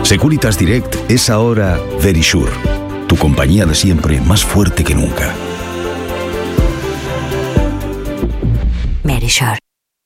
Securitas Direct es ahora Verisure, tu compañía de siempre más fuerte que nunca. Verisure.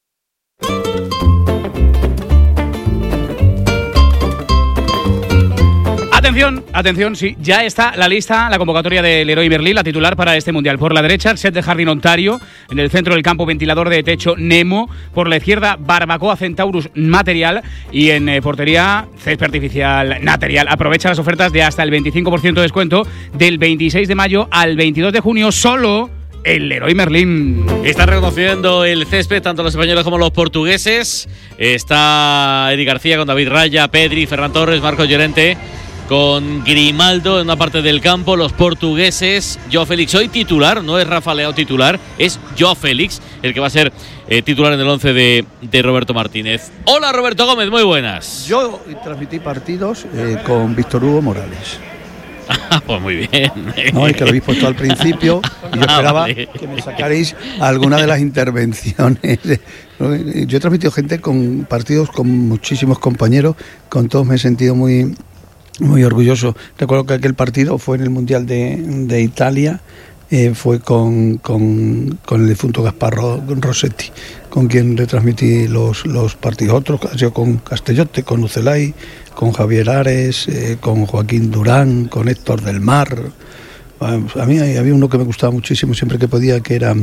Atención, sí, ya está la lista, la convocatoria del Leroy Merlin, la titular para este Mundial. Por la derecha, el set de Jardín Ontario, en el centro del campo, ventilador de techo Nemo, por la izquierda, Barbacoa Centaurus Material y en portería, césped artificial Material. Aprovecha las ofertas de hasta el 25% de descuento del 26 de mayo al 22 de junio, solo el Leroy Merlin. Está reconociendo el césped tanto los españoles como los portugueses. Está Eric García con David Raya, Pedri, Ferran Torres, Marcos Llorente, con Grimaldo en una parte del campo, los portugueses. Joao Félix hoy titular, no es Rafa Leao titular, es Joao Félix el que va a ser titular en el 11 de Roberto Martínez. Hola Roberto Gómez, muy buenas. Yo transmití partidos con Víctor Hugo Morales. Pues muy bien. No, es que lo habéis puesto al principio y yo esperaba que me sacaréis alguna de las intervenciones. Yo he transmitido gente con partidos con muchísimos compañeros, con todos me he sentido muy orgulloso. Recuerdo que aquel partido fue en el Mundial de Italia, fue con el difunto Gaspar Rossetti, con quien retransmití los partidos. Otros han sido con Castellote, con Ucelay, con Javier Ares, con Joaquín Durán, con Héctor del Mar. A mí había uno que me gustaba muchísimo siempre que podía, que era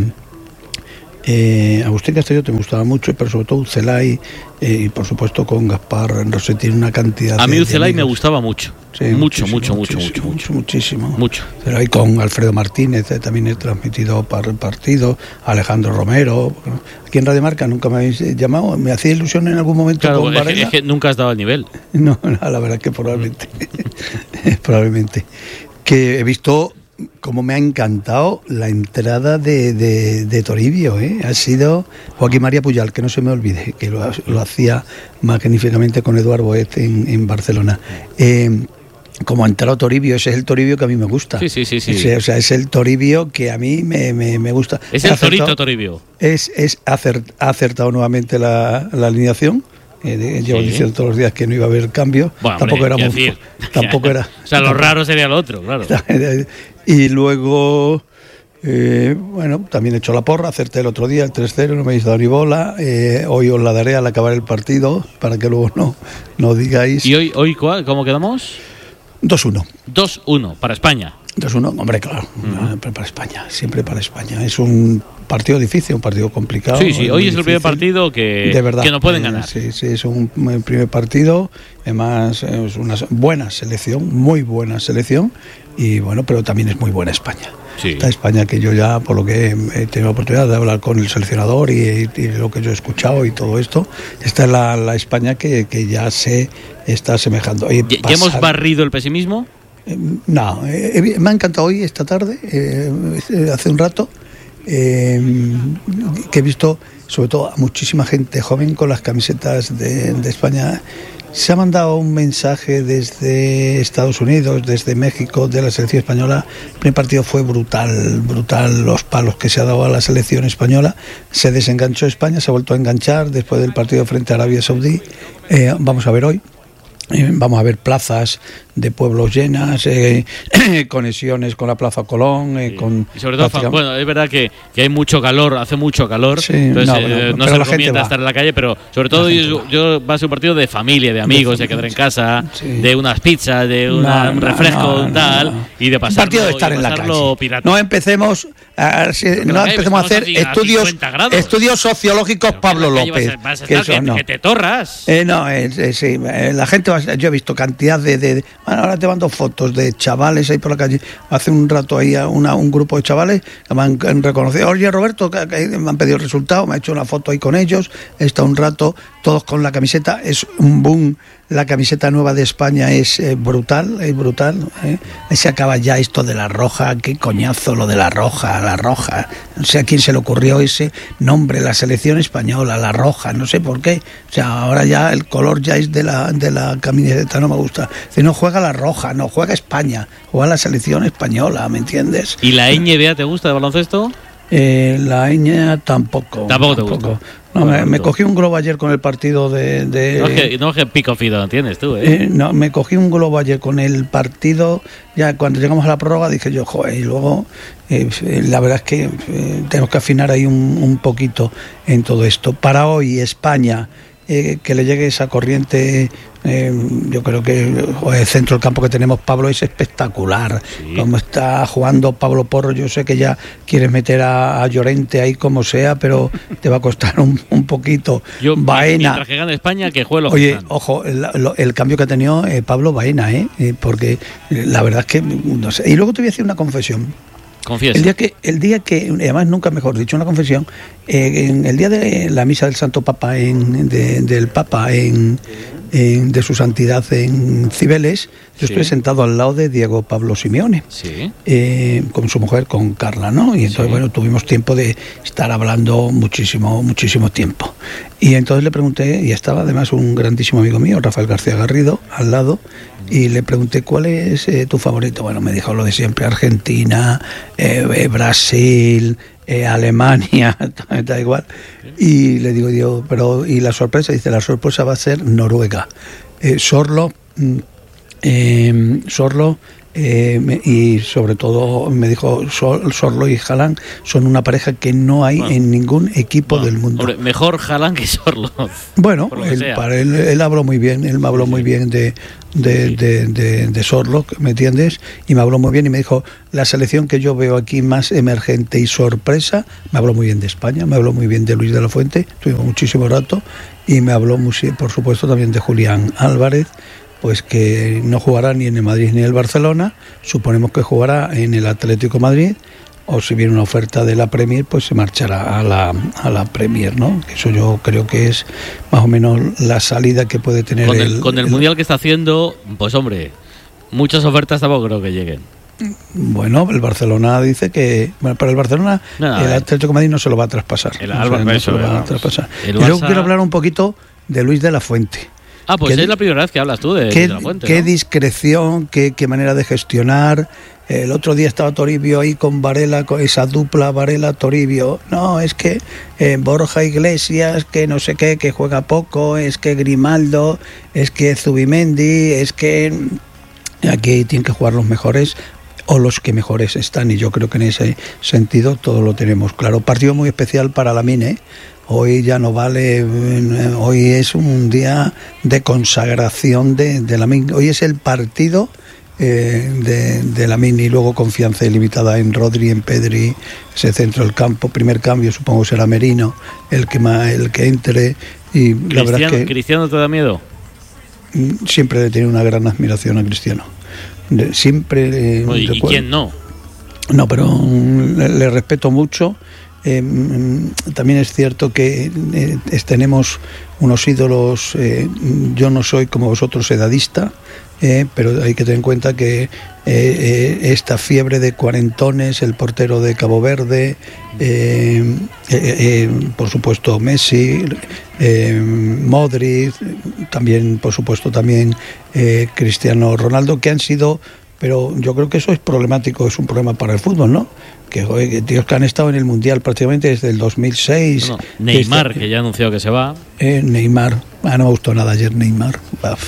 Agustín Castellote, me gustaba mucho, pero sobre todo Ucelay, y por supuesto con Gaspar Rossetti, en una cantidad. A mí Ucelay me gustaba mucho. Sí, muchísimo. Ucelay con Alfredo Martínez, también he transmitido partidos, Alejandro Romero. Aquí en Radio Marca nunca me habéis llamado, me hacía ilusión en algún momento. Claro, con Varela. Es que nunca has dado el nivel. No, la verdad es que probablemente. Que he visto cómo me ha encantado la entrada de Toribio, Ha sido Joaquín María Puyal, que no se me olvide, que lo hacía magníficamente con Eduard Boet en Barcelona. Como ha entrado Toribio, ese es el Toribio que a mí me gusta. Sí. O sea, es el Toribio que a mí me gusta. Es el Torito Toribio. Ha acertado nuevamente la alineación. Llevo diciendo todos los días que no iba a haber cambio. Bueno, tampoco hombre, era. O sea, lo raro sería lo otro, claro. Y luego, también he hecho la porra, acerté el otro día el 3-0, no me habéis dado ni bola. Hoy os la daré al acabar el partido, para que luego no digáis. ¿Y hoy cuál? ¿Cómo quedamos? 2-1. 2-1 para España. 2-1, hombre, claro, para España, siempre para España. Es un partido difícil, un partido complicado. Sí, hoy es el primer partido que no pueden ganar. Sí, es un primer partido, además es una buena selección, muy buena selección, y bueno, pero también es muy buena España. Sí. Esta España que yo ya, por lo que he tenido la oportunidad de hablar con el seleccionador y lo que yo he escuchado y todo esto, esta es la España que ya se está asemejando. ¿Ya hemos barrido el pesimismo? No, me ha encantado hoy, esta tarde, hace un rato, que he visto sobre todo a muchísima gente joven con las camisetas de España. Se ha mandado un mensaje desde Estados Unidos, desde México, de la selección española. El primer partido fue brutal los palos que se ha dado a la selección española. Se desenganchó España, se ha vuelto a enganchar después del partido frente a Arabia Saudí. Vamos a ver hoy. Vamos a ver plazas de pueblos llenas, conexiones con la Plaza Colón, con... Y sobre todo, bueno, es verdad que hay mucho calor, hace mucho calor, sí, entonces no se recomienda estar en la calle, pero sobre todo yo va a ser un partido de familia, de amigos, de quedar en casa, de unas pizzas, de un refresco, y de pasarlo. Partido de estar en la calle. Pirata. No empecemos a hacer estudios sociológicos Pablo López. Que te torras. La gente yo he visto cantidad de ahora te mando fotos de chavales ahí por la calle. Hace un rato ahí un grupo de chavales que me han reconocido. Oye, Roberto, que me han pedido el resultado, me ha hecho una foto ahí con ellos. He estado un rato todos con la camiseta. Es un boom. La camiseta nueva de España es brutal. Se acaba ya esto de la roja. Qué coñazo lo de la roja. No sé a quién se le ocurrió ese nombre, la selección española, la roja, no sé por qué. O sea, ahora ya el color ya es de la camiseta, no me gusta. Si no juega la roja, no juega España, juega la selección española, ¿me entiendes? ¿Y la NBA te gusta de baloncesto? La Eña tampoco. Tampoco te gusta. No, me cogí un globo ayer con el partido de... No es que pico fido, ¿entiendes tú? No, me cogí un globo ayer con el partido, ya cuando llegamos a la prórroga dije yo, joder, y luego la verdad es que tenemos que afinar ahí un poquito en todo esto. Para hoy, España, que le llegue esa corriente... yo creo que el centro del campo que tenemos, Pablo, es espectacular. Sí. Como está jugando Pablo Porro, yo sé que ya quieres meter a Llorente ahí como sea, pero te va a costar un poquito. Baena, mientras que gane España, que juegue los Oye, ojo, el cambio que ha tenido Pablo Baena, porque la verdad es que no sé. Y luego te voy a decir una confesión. Confiesa. El día que además nunca mejor dicho, una confesión, en el día de la misa del Santo Papa del Papa de su santidad en Cibeles, yo estoy sentado al lado de Diego Pablo Simeone, con su mujer, con Carla, ¿no? Y entonces, bueno, tuvimos tiempo de estar hablando muchísimo tiempo. Y entonces le pregunté, y estaba además un grandísimo amigo mío, Rafael García Garrido, al lado, y le pregunté, ¿cuál es tu favorito? Bueno, me dijo lo de siempre, Argentina, Brasil, Alemania, da igual. Y le digo, pero ¿y la sorpresa? Dice, la sorpresa va a ser Noruega. Sorlo y sobre todo me dijo, Sorlo y Haaland son una pareja que no hay en ningún equipo del mundo. Hombre, mejor Haaland que Sorlo. Bueno, él habló muy bien, él me habló muy bien de Sorlo, ¿me entiendes? Y me habló muy bien y me dijo, la selección que yo veo aquí más emergente y sorpresa, me habló muy bien de España, me habló muy bien de Luis de la Fuente, tuvimos muchísimo rato, y me habló por supuesto también de Julián Álvarez, pues que no jugará ni en el Madrid ni en el Barcelona, suponemos que jugará en el Atlético de Madrid, o si viene una oferta de la Premier, pues se marchará a la Premier, ¿no? Eso yo creo que es más o menos la salida que puede tener con el Mundial que está haciendo, pues hombre, muchas ofertas tampoco creo que lleguen. Bueno, el Barcelona dice que... Bueno, para el Barcelona el Atlético de Madrid no se lo va a traspasar. Y luego quiero hablar un poquito de Luis de la Fuente. Ah, pues es la primera vez que hablas tú de la Fuente. Qué discreción, qué manera de gestionar. El otro día estaba Toribio ahí con Varela, con esa dupla Varela-Toribio. No, es que Borja Iglesias, que no sé qué, que juega poco, es que Grimaldo, es que Zubimendi, es que aquí tienen que jugar los mejores o los que mejores están. Y yo creo que en ese sentido todo lo tenemos claro. Partido muy especial para Lamine, Hoy ya no vale, hoy es un día de consagración de Lamine. Hoy es el partido de Lamine y luego confianza ilimitada en Rodri, en Pedri, ese centro del campo. Primer cambio supongo será Merino el que entre. Y la verdad es que ¿Cristiano te da miedo? Siempre he tenido una gran admiración a Cristiano. Siempre. ¿Y quién no? No, pero le respeto mucho. También es cierto que tenemos unos ídolos. Yo no soy como vosotros edadista, pero hay que tener en cuenta que esta fiebre de cuarentones, el portero de Cabo Verde, por supuesto Messi, Modric, también por supuesto también Cristiano Ronaldo, que han sido, pero yo creo que eso es problemático, es un problema para el fútbol, ¿no? Que tíos que han estado en el Mundial prácticamente desde el 2006. No, Neymar, que ya ha anunciado que se va. Neymar, no me gustó nada ayer Neymar.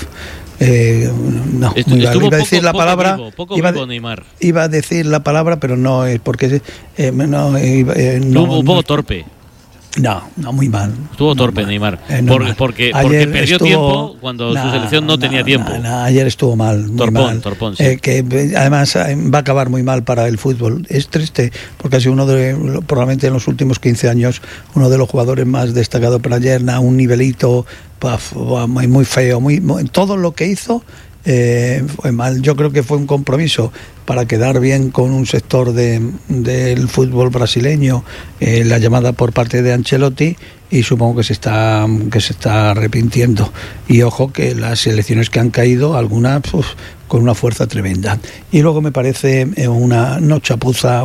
No, iba a decir la palabra. Iba a decir la palabra, pero no es porque un poco torpe. No, muy mal. Estuvo torpe Neymar. Porque perdió tiempo cuando su selección no tenía tiempo. Ayer estuvo mal. Torpón, sí. Que además va a acabar muy mal para el fútbol. Es triste porque ha sido probablemente en los últimos 15 años, uno de los jugadores más destacados para ayer, a un nivelito muy feo. Todo lo que hizo fue mal. Yo creo que fue un compromiso para quedar bien con un sector del fútbol brasileño, la llamada por parte de Ancelotti, y supongo que se está arrepintiendo. Y ojo que las elecciones que han caído, algunas con una fuerza tremenda. Y luego me parece una chapuza,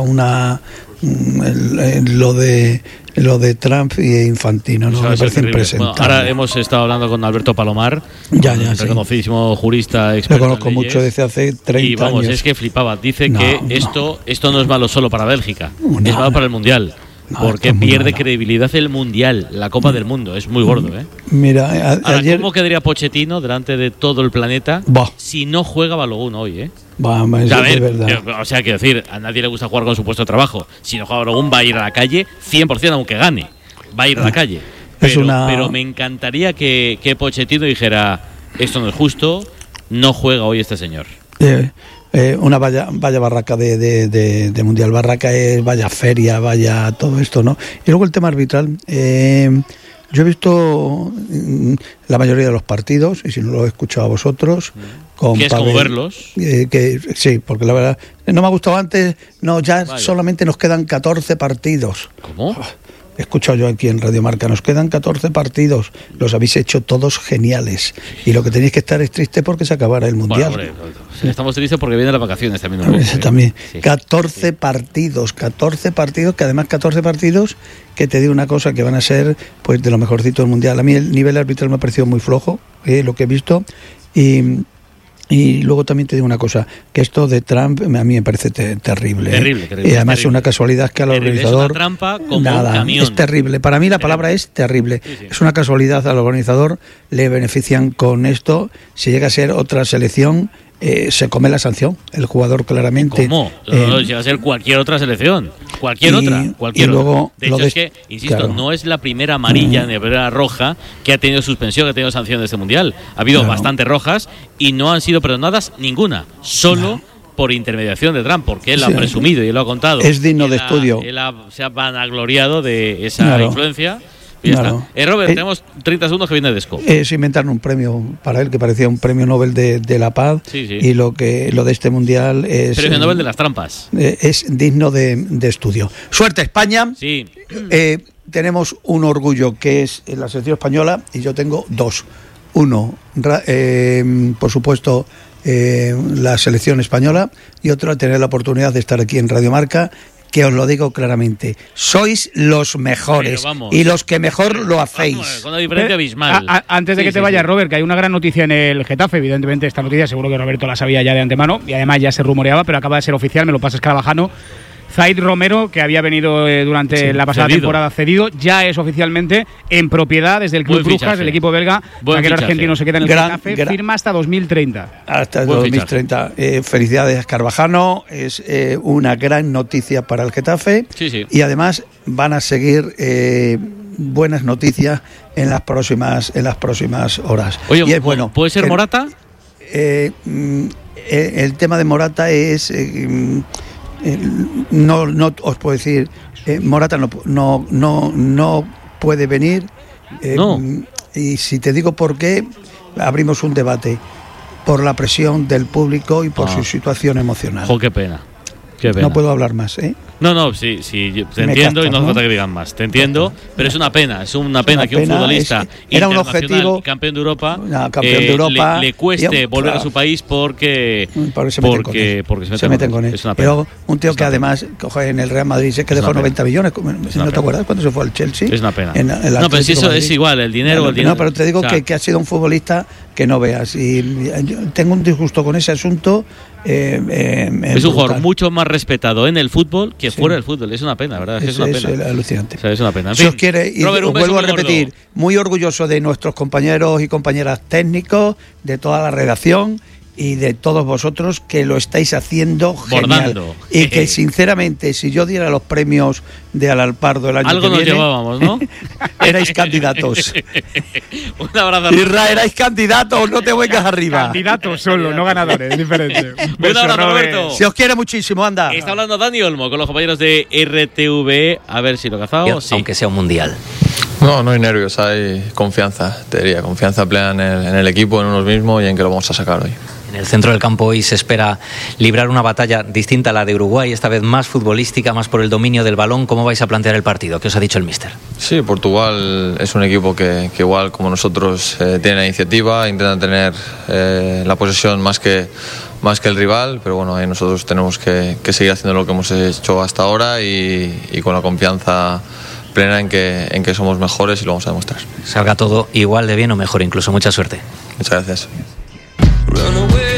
lo de Trump y Infantino, ¿no? Me parece impresentable. Bueno, ahora hemos estado hablando con Alberto Palomar, reconocidísimo jurista, experto. Lo conozco mucho desde hace 30 y vamos, años. Es que flipaba. Dice que esto no es malo solo para Bélgica, es malo para el Mundial. porque pierde credibilidad el Mundial, la Copa del Mundo. Es muy gordo, ¿eh? Mira, Ahora, ayer... ¿cómo quedaría Pochettino delante de todo el planeta si no juega Balogun hoy, eh? Eso es verdad. O sea, quiero decir, a nadie le gusta jugar con su puesto de trabajo. Si no juega Balogun, va a ir a la calle 100%, aunque gane. Va a ir a la calle. Pero me encantaría que Pochettino dijera: esto no es justo, no juega hoy este señor. Una vaya barraca de Mundial. Barraca es vaya feria, vaya todo esto, ¿no? Y luego el tema arbitral. Yo he visto la mayoría de los partidos, y si no lo he escuchado a vosotros, ¿Qué es como verlos? Sí, porque la verdad no me ha gustado antes. No, ya solamente nos quedan 14 partidos. ¿Cómo? He escuchado yo aquí en Radio Marca, nos quedan 14 partidos, los habéis hecho todos geniales, y lo que tenéis que estar es triste porque se acabara el Mundial. Bueno, estamos tristes porque vienen las vacaciones también un poco. Eso también. Sí. 14 partidos, que además 14 partidos que te digo una cosa, que van a ser pues de lo mejorcito del Mundial. A mí el nivel arbitral me ha parecido muy flojo, lo que he visto, y luego también te digo una cosa, que esto de Trump a mí me parece terrible. Terrible. Y además es una casualidad que al organizador... Es una trampa como nada, un camión. Es terrible. Para mí la palabra es terrible. Sí. Es una casualidad al organizador, le benefician con esto. Si llega a ser otra selección, se come la sanción. El jugador claramente... ¿Cómo? Llega a ser cualquier otra selección. Cualquier otra. Luego, de hecho, es que, insisto, no es la primera amarilla ni la primera roja que ha tenido suspensión, que ha tenido sanción de este Mundial. Ha habido bastantes rojas y no han sido perdonadas ninguna. Solo por intermediación de Trump, porque él ha presumido y él lo ha contado. Es digno de estudio. Él se ha vanagloriado de esa influencia. Y ya está. Robert, tenemos 30 segundos que viene Desco. Es inventar un premio para él que parecía un premio Nobel de la paz. Sí. Y lo de este Mundial es... Premio Nobel de las trampas. Es digno de estudio. Suerte España. Sí. Tenemos un orgullo que es la selección española, y yo tengo dos. Uno, por supuesto, la selección española, y otro, tener la oportunidad de estar aquí en Radio Marca, que os lo digo claramente, sois los mejores y los que mejor lo hacéis. Con una diferencia abismal. Antes de que te vayas, Robert, que hay una gran noticia en el Getafe. Evidentemente esta noticia seguro que Roberto la sabía ya de antemano, y además ya se rumoreaba, pero acaba de ser oficial, me lo pasa Escarabajano. Zaid Romero, que había venido durante la pasada temporada cedido, ya es oficialmente en propiedad desde el Club Brujas, el equipo belga. El argentino se queda en el Getafe, firma hasta 2030. Hasta 2030. Felicidades, Carvajano. Es una gran noticia para el Getafe. Sí. Y además van a seguir buenas noticias en las próximas horas. Oye, y es bueno. ¿Puede ser Morata? El tema de Morata es... no os puedo decir, Morata no puede venir, y si te digo por qué, abrimos un debate por la presión del público y por su situación emocional. Qué pena. No puedo hablar más, ¿eh? No, sí, te entiendo, y no hace falta que digan más. Te entiendo, pero es una pena que un futbolista era un objetivo, campeón de Europa, le cueste volver a su país porque se meten con él. Es una pena. Pero un tío que además coge en el Real Madrid, se que dejó 90 millones, ¿no te acuerdas cuando se fue al Chelsea? Es una pena. No, pero si eso es igual, el dinero. No, pero te digo que ha sido un futbolista que no veas, y yo tengo un disgusto con ese asunto. Es un jugador mucho más respetado en el fútbol que fuera del fútbol. Es una pena, ¿verdad? Es una pena. Es alucinante. O sea, es una pena. En fin, si os quiere, y Robert, os vuelvo a repetir, muy orgulloso de nuestros compañeros y compañeras técnicos, de toda la redacción y de todos vosotros que lo estáis haciendo genial. Bordando. Y que sinceramente, si yo diera los premios de Alalpardo el año algo que viene, nos llevábamos, ¿no? Erais candidatos. Un abrazo. Irra, erais candidatos, no te vengas arriba. Candidatos solo, no ganadores, diferente. Un abrazo, Roberto. Se os quiere muchísimo, anda. Está hablando Dani Olmo con los compañeros de RTV, a ver si lo cazamos. Sí. Aunque sea un mundial. No hay nervios, hay confianza, te diría, confianza plena en el equipo, en unos mismos, y en que lo vamos a sacar hoy. En el centro del campo hoy se espera librar una batalla distinta a la de Uruguay, esta vez más futbolística, más por el dominio del balón. ¿Cómo vais a plantear el partido? ¿Qué os ha dicho el míster? Sí, Portugal es un equipo que igual como nosotros tiene la iniciativa, intenta tener la posesión más que el rival, pero bueno, ahí nosotros tenemos que seguir haciendo lo que hemos hecho hasta ahora y con la confianza plena en que somos mejores, y lo vamos a demostrar. Salga todo igual de bien o mejor incluso. Mucha suerte. Muchas gracias.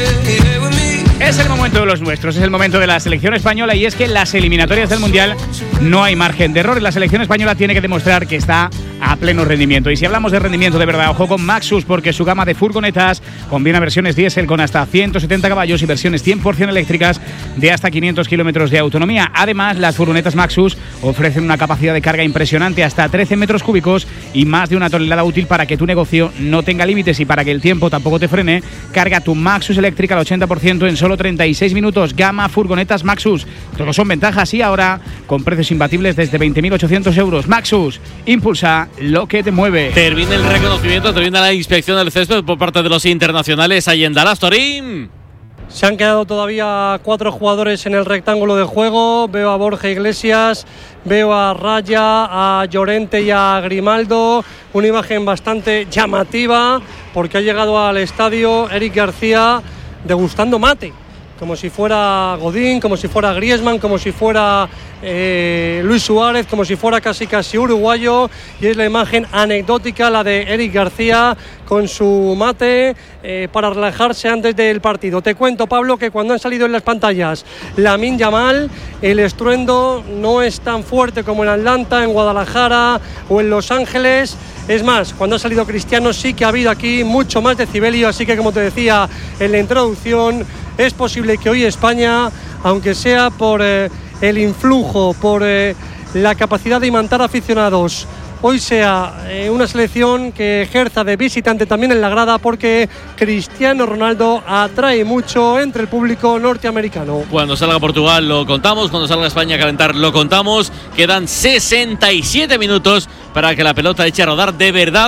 Es el momento de los nuestros, es el momento de la selección española, y es que las eliminatorias del Mundial no hay margen de error. Y la selección española tiene que demostrar que está a pleno rendimiento. Y si hablamos de rendimiento de verdad, ojo con Maxus, porque su gama de furgonetas combina versiones diésel con hasta 170 caballos y versiones 100% eléctricas de hasta 500 kilómetros de autonomía. Además, las furgonetas Maxus ofrecen una capacidad de carga impresionante, hasta 13 metros cúbicos y más de 1 tonelada útil para que tu negocio no tenga límites y para que el tiempo tampoco te frene. Carga tu Maxus eléctrica al 80% en solo 36 minutos. Gama furgonetas Maxus. Todos son ventajas y ahora con precios imbatibles desde 20.800 euros. Maxus, impulsa lo que te mueve. Termina el reconocimiento, termina la inspección del césped por parte de los internacionales ahí en Dallas, Torín. Se han quedado todavía 4 jugadores en el rectángulo de juego. Veo a Borja Iglesias, veo a Raya, a Llorente y a Grimaldo. Una imagen bastante llamativa porque ha llegado al estadio Eric García degustando mate, como si fuera Godín, como si fuera Griezmann, como si fuera Luis Suárez, como si fuera casi uruguayo. Y es la imagen anecdótica, la de Eric García con su mate para relajarse antes del partido. Te cuento, Pablo, que cuando han salido en las pantallas Lamine Yamal, el estruendo no es tan fuerte como en Atlanta, en Guadalajara o en Los Ángeles. Es más, cuando ha salido Cristiano sí que ha habido aquí mucho más decibelio, así que, como te decía en la introducción, es posible que hoy España, aunque sea por el influjo, por la capacidad de imantar aficionados, hoy sea una selección que ejerza de visitante también en la grada, porque Cristiano Ronaldo atrae mucho entre el público norteamericano. Cuando salga Portugal lo contamos, cuando salga España a calentar lo contamos. Quedan 67 minutos para que la pelota eche a rodar de verdad